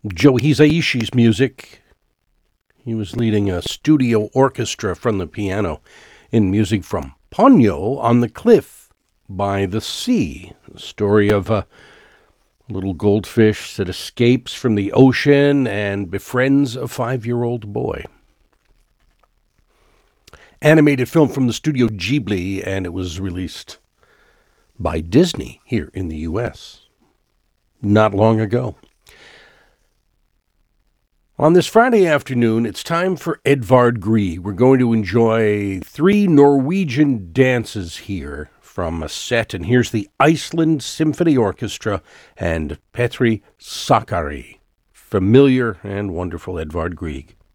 Joe Hisaishi's music. He was leading a studio orchestra from the piano in music from Ponyo on the Cliff by the Sea, the story of a little goldfish that escapes from the ocean and befriends a 5-year-old boy. Animated film from the studio Ghibli, and it was released by Disney here in the U.S. not long ago. On this Friday afternoon, it's time for Edvard Grieg. We're going to enjoy 3 Norwegian dances here from a set, and here's the Iceland Symphony Orchestra and Petri Sakari. Familiar and wonderful Edvard Grieg.